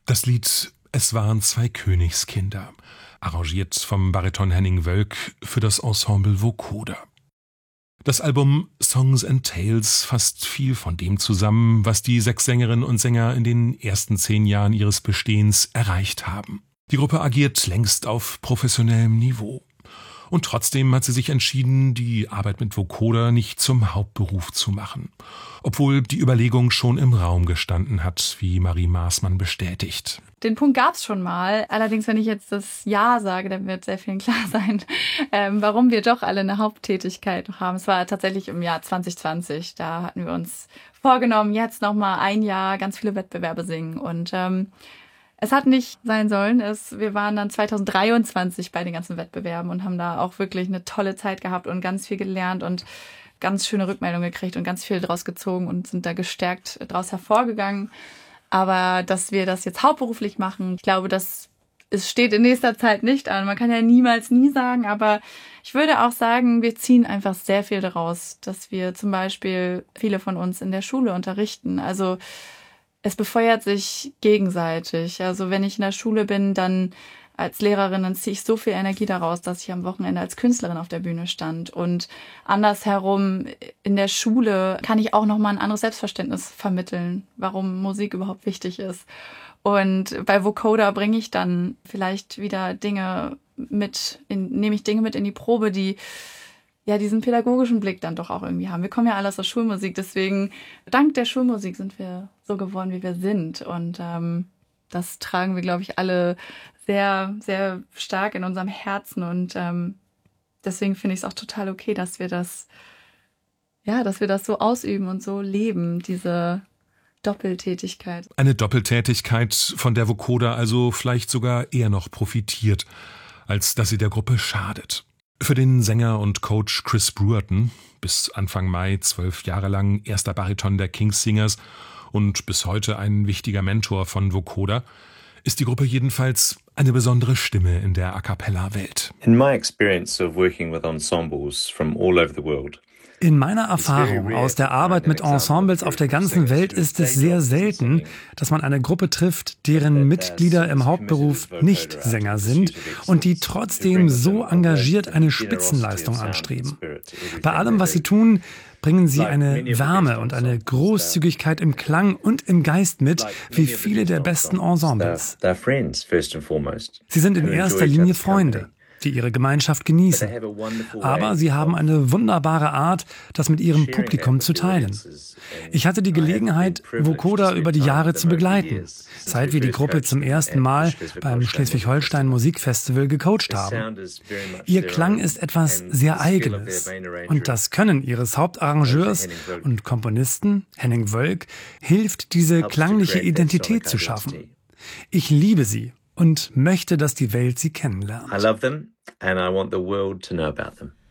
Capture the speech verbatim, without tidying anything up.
Das Lied »Es waren zwei Königskinder«, arrangiert vom Bariton Henning Wölk für das Ensemble Vocoder. Das Album »Songs and Tales« fasst viel von dem zusammen, was die sechs Sängerinnen und Sänger in den ersten zehn Jahren ihres Bestehens erreicht haben. Die Gruppe agiert längst auf professionellem Niveau. Und trotzdem hat sie sich entschieden, die Arbeit mit Vocoder nicht zum Hauptberuf zu machen. Obwohl die Überlegung schon im Raum gestanden hat, wie Marie Maßmann bestätigt. Den Punkt gab es schon mal. Allerdings, wenn ich jetzt das Ja sage, dann wird sehr vielen klar sein, ähm, warum wir doch alle eine Haupttätigkeit noch haben. Es war tatsächlich im Jahr zwanzig zwanzig. Da hatten wir uns vorgenommen, jetzt noch mal ein Jahr ganz viele Wettbewerbe singen. Und ähm, es hat nicht sein sollen. Es, wir waren dann zwanzig dreiundzwanzig bei den ganzen Wettbewerben und haben da auch wirklich eine tolle Zeit gehabt und ganz viel gelernt und ganz schöne Rückmeldungen gekriegt und ganz viel draus gezogen und sind da gestärkt draus hervorgegangen. Aber dass wir das jetzt hauptberuflich machen, ich glaube, das es steht in nächster Zeit nicht an. Man kann ja niemals nie sagen, aber ich würde auch sagen, wir ziehen einfach sehr viel daraus, dass wir zum Beispiel viele von uns in der Schule unterrichten. Also es befeuert sich gegenseitig. Also wenn ich in der Schule bin, dann als Lehrerin, dann ziehe ich so viel Energie daraus, dass ich am Wochenende als Künstlerin auf der Bühne stand. Und andersherum, in der Schule kann ich auch nochmal ein anderes Selbstverständnis vermitteln, warum Musik überhaupt wichtig ist. Und bei Vocoder bringe ich dann vielleicht wieder Dinge mit, in, nehme ich Dinge mit in die Probe, die ja diesen pädagogischen Blick dann doch auch irgendwie haben. Wir kommen ja alle aus der Schulmusik, deswegen dank der Schulmusik sind wir so geworden, wie wir sind. Und ähm, das tragen wir, glaube ich, alle sehr, sehr stark in unserem Herzen. Und ähm, deswegen finde ich es auch total okay, dass wir das, ja, dass wir das so ausüben und so leben, diese Doppeltätigkeit. Eine Doppeltätigkeit, von der Vocoder also vielleicht sogar eher noch profitiert, als dass sie der Gruppe schadet. Für den Sänger und Coach Chris Brewerton, bis Anfang Mai zwölf Jahre lang erster Bariton der King's Singers und bis heute ein wichtiger Mentor von Vocoder, ist die Gruppe jedenfalls eine besondere Stimme in der A-cappella-Welt. In my experience of working with ensembles from all over the world, In meiner Erfahrung aus der Arbeit mit Ensembles auf der ganzen Welt ist es sehr selten, dass man eine Gruppe trifft, deren Mitglieder im Hauptberuf nicht Sänger sind und die trotzdem so engagiert eine Spitzenleistung anstreben. Bei allem, was sie tun, bringen sie eine Wärme und eine Großzügigkeit im Klang und im Geist mit, wie viele der besten Ensembles. Sie sind in erster Linie Freunde, die ihre Gemeinschaft genießen. Aber sie haben eine wunderbare Art, das mit ihrem Publikum zu teilen. Ich hatte die Gelegenheit, Vocoder über die Jahre zu begleiten, seit wir die Gruppe zum ersten Mal beim Schleswig-Holstein Musikfestival gecoacht haben. Ihr Klang ist etwas sehr Eigenes. Und das Können ihres Hauptarrangeurs und Komponisten, Henning Wölk, hilft, diese klangliche Identität zu schaffen. Ich liebe sie und möchte, dass die Welt sie kennenlernt. I love them and I want the world to know about them.